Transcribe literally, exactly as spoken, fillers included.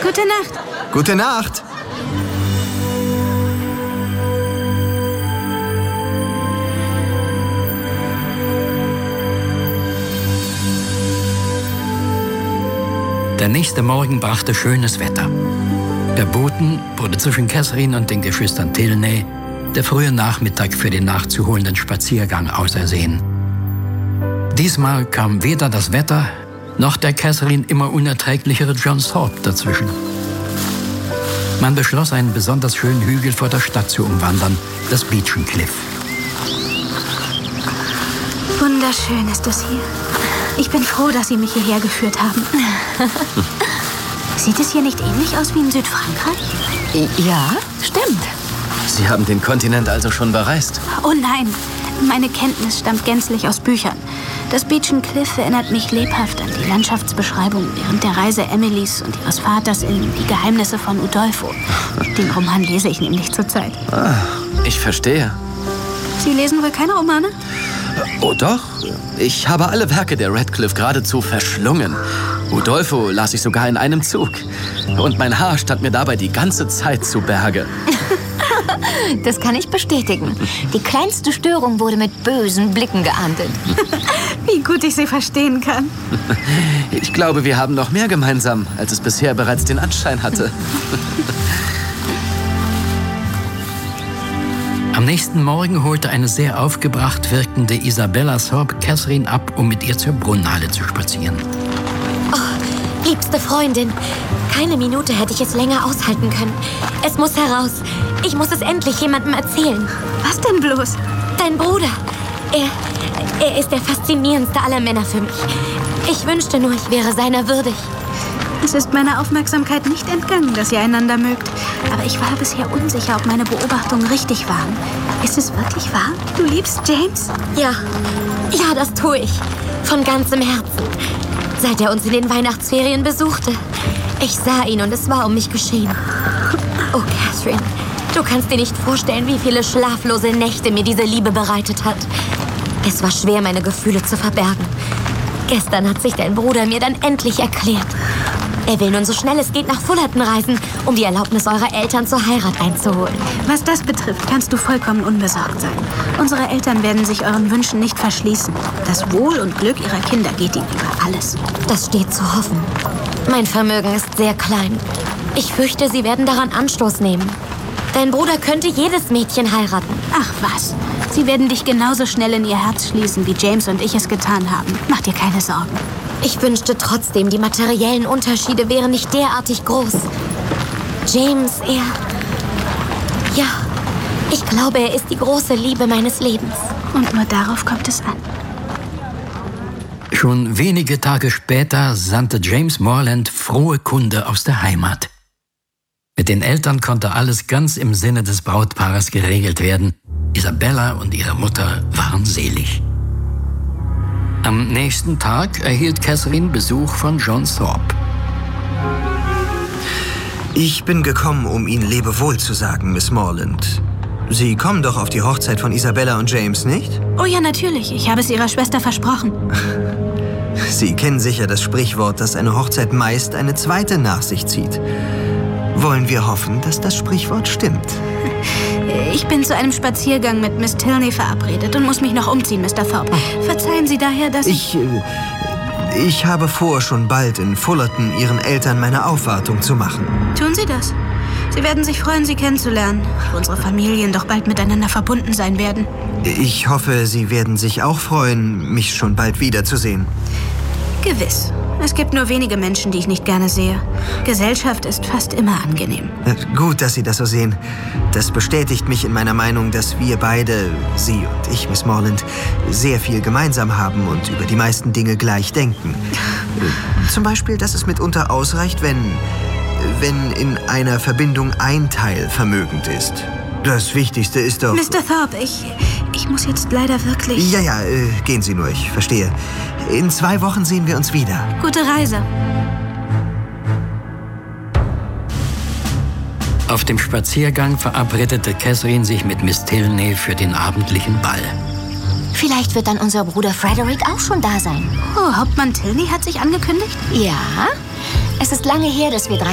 Gute Nacht. Gute Nacht. Der nächste Morgen brachte schönes Wetter. Geboten wurde zwischen Catherine und den Geschwistern Tilney der frühe Nachmittag für den nachzuholenden Spaziergang ausersehen. Diesmal kam weder das Wetter noch der Catherine immer unerträglichere John Thorpe dazwischen. Man beschloss, einen besonders schönen Hügel vor der Stadt zu umwandern, das Beechen Cliff. Wunderschön ist es hier. Ich bin froh, dass Sie mich hierher geführt haben. Sieht es hier nicht ähnlich aus wie in Südfrankreich? Ja, stimmt. Sie haben den Kontinent also schon bereist? Oh nein, meine Kenntnis stammt gänzlich aus Büchern. Das Beechen Cliff erinnert mich lebhaft an die Landschaftsbeschreibung während der Reise Emilys und ihres Vaters in Die Geheimnisse von Udolpho. Den Roman lese ich nämlich zurzeit. Ah, ich verstehe. Sie lesen wohl keine Romane? Oh doch, ich habe alle Werke der Radcliffe geradezu verschlungen. Udolpho las ich sogar in einem Zug. Und mein Haar stand mir dabei die ganze Zeit zu Berge. Das kann ich bestätigen. Die kleinste Störung wurde mit bösen Blicken geahndet. Wie gut ich Sie verstehen kann. Ich glaube, wir haben noch mehr gemeinsam, als es bisher bereits den Anschein hatte. Am nächsten Morgen holte eine sehr aufgebracht wirkende Isabella Thorpe Catherine ab, um mit ihr zur Brunnenhalle zu spazieren. Oh, liebste Freundin, keine Minute hätte ich es länger aushalten können. Es muss heraus. Ich muss es endlich jemandem erzählen. Was denn bloß? Dein Bruder. Er, er ist der faszinierendste aller Männer für mich. Ich wünschte nur, ich wäre seiner würdig. Es ist meiner Aufmerksamkeit nicht entgangen, dass ihr einander mögt. Aber ich war bisher unsicher, ob meine Beobachtungen richtig waren. Ist es wirklich wahr? Du liebst James? Ja, ja, das tue ich. Von ganzem Herzen. Seit er uns in den Weihnachtsferien besuchte. Ich sah ihn und es war um mich geschehen. Oh, Catherine, du kannst dir nicht vorstellen, wie viele schlaflose Nächte mir diese Liebe bereitet hat. Es war schwer, meine Gefühle zu verbergen. Gestern hat sich dein Bruder mir dann endlich erklärt. Er will nun so schnell es geht nach Fullerton reisen, um die Erlaubnis eurer Eltern zur Heirat einzuholen. Was das betrifft, kannst du vollkommen unbesorgt sein. Unsere Eltern werden sich euren Wünschen nicht verschließen. Das Wohl und Glück ihrer Kinder geht ihnen über alles. Das steht zu hoffen. Mein Vermögen ist sehr klein. Ich fürchte, sie werden daran Anstoß nehmen. Dein Bruder könnte jedes Mädchen heiraten. Ach was, sie werden dich genauso schnell in ihr Herz schließen, wie James und ich es getan haben. Mach dir keine Sorgen. Ich wünschte trotzdem, die materiellen Unterschiede wären nicht derartig groß. James, er... Ja, ich glaube, er ist die große Liebe meines Lebens. Und nur darauf kommt es an. Schon wenige Tage später sandte James Morland frohe Kunde aus der Heimat. Mit den Eltern konnte alles ganz im Sinne des Brautpaares geregelt werden. Isabella und ihre Mutter waren selig. Am nächsten Tag erhielt Catherine Besuch von John Thorpe. Ich bin gekommen, um Ihnen Lebewohl zu sagen, Miss Morland. Sie kommen doch auf die Hochzeit von Isabella und James, nicht? Oh ja, natürlich. Ich habe es ihrer Schwester versprochen. Sie kennen sicher das Sprichwort, dass eine Hochzeit meist eine zweite nach sich zieht. Wollen wir hoffen, dass das Sprichwort stimmt? Ich bin zu einem Spaziergang mit Miss Tilney verabredet und muss mich noch umziehen, Mister Thorpe. Verzeihen Sie daher, dass ich... Ich, äh, ich habe vor, schon bald in Fullerton Ihren Eltern meine Aufwartung zu machen. Tun Sie das. Sie werden sich freuen, Sie kennenzulernen, wo unsere Familien doch bald miteinander verbunden sein werden. Ich hoffe, Sie werden sich auch freuen, mich schon bald wiederzusehen. Gewiss. Es gibt nur wenige Menschen, die ich nicht gerne sehe. Gesellschaft ist fast immer angenehm. Gut, dass Sie das so sehen. Das bestätigt mich in meiner Meinung, dass wir beide, Sie und ich, Miss Morland, sehr viel gemeinsam haben und über die meisten Dinge gleich denken. Zum Beispiel, dass es mitunter ausreicht, wenn, wenn in einer Verbindung ein Teil vermögend ist. Das Wichtigste ist doch... Mister Thorpe, ich, ich muss jetzt leider wirklich... Ja, ja, äh, gehen Sie nur, ich verstehe. In zwei Wochen sehen wir uns wieder. Gute Reise. Auf dem Spaziergang verabredete Catherine sich mit Miss Tilney für den abendlichen Ball. Vielleicht wird dann unser Bruder Frederick auch schon da sein. Oh, Hauptmann Tilney hat sich angekündigt? Ja, es ist lange her, dass wir drei